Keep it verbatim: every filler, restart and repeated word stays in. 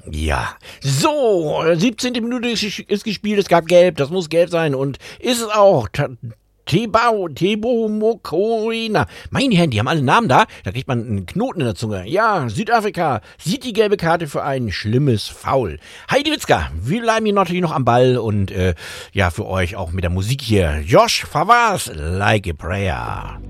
Ja, so, siebzehnte Minute ist, ist gespielt, es gab Gelb, das muss Gelb sein und ist es auch. Tebao, Tebo Mokoina. Meine Herren, die haben alle Namen da, da kriegt man einen Knoten in der Zunge. Ja, Südafrika sieht die gelbe Karte für ein schlimmes Foul. Heidi Witzka, wir bleiben hier natürlich noch am Ball und äh, ja, für euch auch mit der Musik hier. Josh Favas, Like a Prayer.